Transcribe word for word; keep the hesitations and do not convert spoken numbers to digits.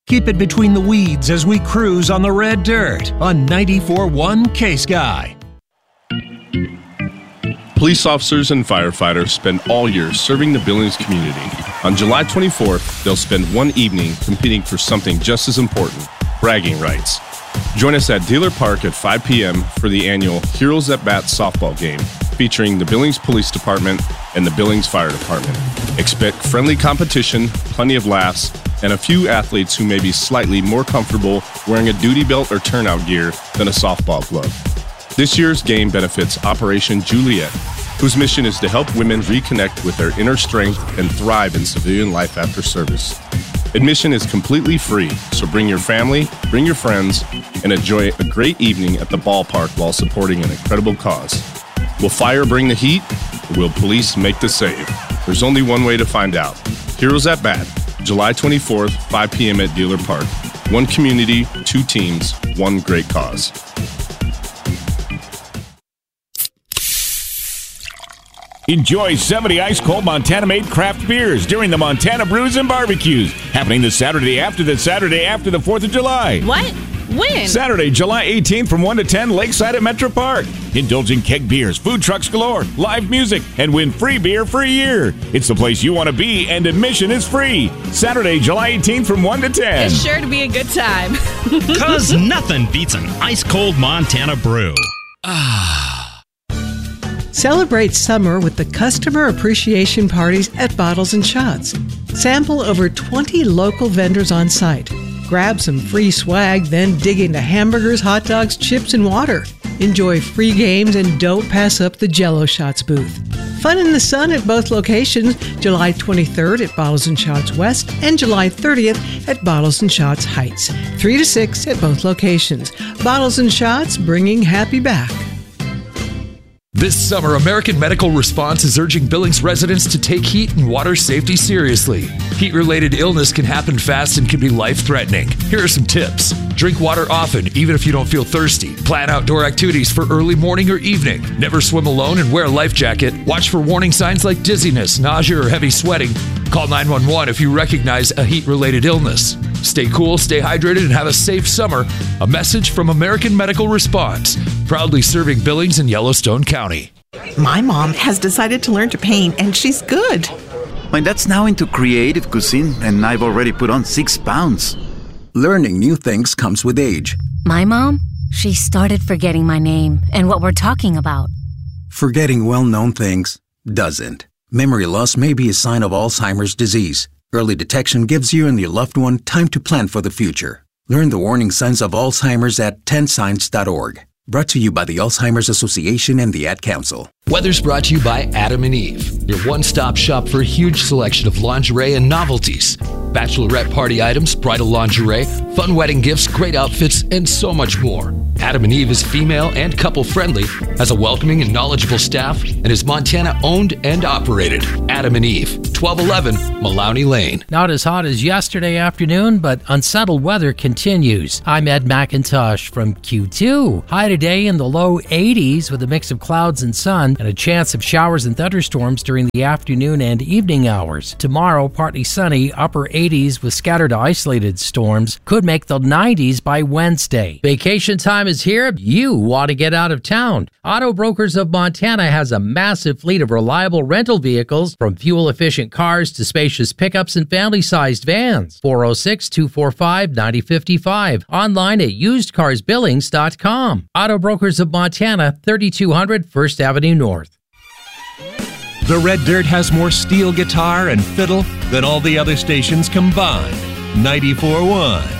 Keep it between the weeds as we cruise on the red dirt on ninety-four point one K-Sky. Police officers and firefighters spend all year serving the Billings community. On July twenty-fourth, they'll spend one evening competing for something just as important, bragging rights. Join us at Dealer Park at five p.m. for the annual Heroes at Bat softball game, featuring the Billings Police Department and the Billings Fire Department. Expect friendly competition, plenty of laughs, and a few athletes who may be slightly more comfortable wearing a duty belt or turnout gear than a softball glove. This year's game benefits Operation Juliet, whose mission is to help women reconnect with their inner strength and thrive in civilian life after service. Admission is completely free, so bring your family, bring your friends, and enjoy a great evening at the ballpark while supporting an incredible cause. Will fire bring the heat, or will police make the save? There's only one way to find out. Heroes at Bat, July twenty-fourth, five p.m. at Dealer Park. One community, two teams, one great cause. Enjoy seventy ice-cold Montana-made craft beers during the Montana Brews and Barbecues, happening the Saturday after the Saturday after the fourth of July. What? When? Saturday, July eighteenth from one to ten, Lakeside at Metro Park. Indulge in keg beers, food trucks galore, live music, and win free beer for a year. It's the place you want to be, and admission is free. Saturday, July eighteenth from one to ten. It's sure to be a good time. Because nothing beats an ice-cold Montana brew. Ah. Celebrate summer with the customer appreciation parties at Bottles and Shots. Sample over twenty local vendors on site. Grab some free swag, then dig into hamburgers, hot dogs, chips, and water. Enjoy free games and don't pass up the Jell-O Shots booth. Fun in the sun at both locations, July twenty-third at Bottles and Shots West and July thirtieth at Bottles and Shots Heights. three to six at both locations. Bottles and Shots, bringing happy back. This summer, American Medical Response is urging Billings residents to take heat and water safety seriously. Heat-related illness can happen fast and can be life-threatening. Here are some tips. Drink water often, even if you don't feel thirsty. Plan outdoor activities for early morning or evening. Never swim alone and wear a life jacket. Watch for warning signs like dizziness, nausea, or heavy sweating. Call nine one one if you recognize a heat-related illness. Stay cool, stay hydrated, and have a safe summer. A message from American Medical Response, proudly serving Billings and Yellowstone County. My mom has decided to learn to paint, and she's good. My dad's now into creative cuisine, and I've already put on six pounds. Learning new things comes with age. My mom, she started forgetting my name and what we're talking about. Forgetting well-known things doesn't. Memory loss may be a sign of Alzheimer's disease. Early detection gives you and your loved one time to plan for the future. Learn the warning signs of Alzheimer's at ten signs dot org. Brought to you by the Alzheimer's Association and the Ad Council. Weather's brought to you by Adam and Eve, your one-stop shop for a huge selection of lingerie and novelties. Bachelorette party items, bridal lingerie, fun wedding gifts, great outfits, and so much more. Adam and Eve is female and couple-friendly, has a welcoming and knowledgeable staff, and is Montana-owned and operated. Adam and Eve, twelve eleven Malawney Lane. Not as hot as yesterday afternoon, but unsettled weather continues. I'm Ed McIntosh from Q two. High today in the low eighties with a mix of clouds and sun and a chance of showers and thunderstorms during the afternoon and evening hours. Tomorrow, partly sunny, upper eighties with scattered isolated storms. Could make the nineties by Wednesday. Vacation time is here. You want to get out of town. Auto Brokers of Montana has a massive fleet of reliable rental vehicles, from fuel-efficient cars to spacious pickups and family-sized vans. four oh six, two four five, nine oh five five. Online at used cars billings dot com. Auto Brokers of Montana, thirty-two hundred First Avenue North. The Red Dirt has more steel guitar and fiddle than all the other stations combined. ninety-four point one